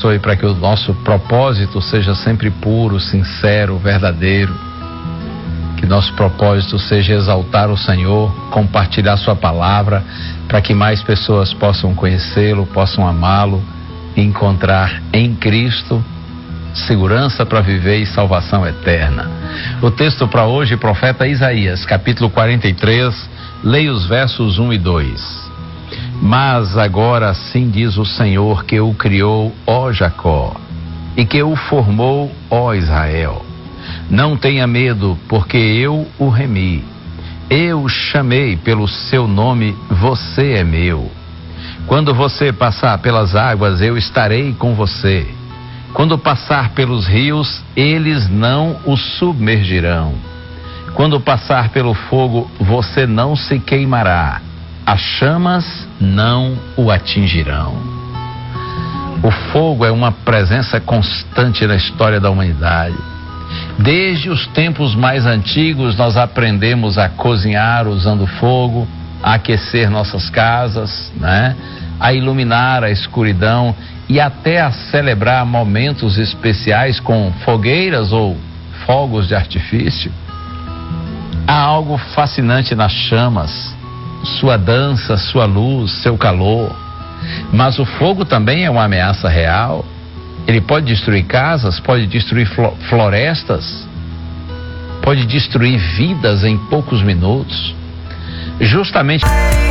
abençoe para que o nosso propósito seja sempre puro, sincero, verdadeiro. Que nosso propósito seja exaltar o Senhor, compartilhar sua palavra, para que mais pessoas possam conhecê-lo, possam amá-lo e encontrar em Cristo segurança para viver e salvação eterna. O texto para hoje, profeta Isaías, capítulo 43, leia os versos 1 e 2. Mas agora assim diz o Senhor que o criou, ó Jacó, e que o formou, ó Israel. Não tenha medo, porque eu o remi. Eu o chamei pelo seu nome, você é meu. Quando você passar pelas águas, eu estarei com você. Quando passar pelos rios, eles não o submergirão. Quando passar pelo fogo, você não se queimará. As chamas não o atingirão. O fogo é uma presença constante na história da humanidade. Desde os tempos mais antigos, nós aprendemos a cozinhar usando fogo, a aquecer nossas casas, né? A iluminar a escuridão e até a celebrar momentos especiais com fogueiras ou fogos de artifício. Há algo fascinante nas chamas, sua dança, sua luz, seu calor. Mas o fogo também é uma ameaça real. Ele pode destruir casas, pode destruir florestas, pode destruir vidas em poucos minutos. Justamente